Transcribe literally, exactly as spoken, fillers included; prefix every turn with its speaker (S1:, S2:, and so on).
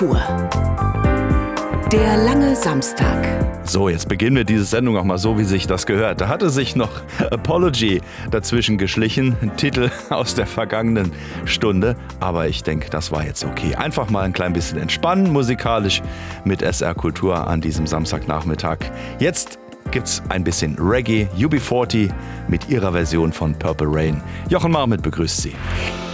S1: Der lange Samstag.
S2: So, jetzt beginnen wir diese Sendung auch mal so, wie sich das gehört. Da hatte sich noch Apology dazwischen geschlichen, ein Titel aus der vergangenen Stunde. Aber ich denke, das war jetzt okay. Einfach mal ein klein bisschen entspannen, musikalisch mit S R Kultur an diesem Samstagnachmittag. Jetzt gibt's ein bisschen Reggae, U B vierzig mit ihrer Version von Purple Rain. Jochen Marmit begrüßt Sie.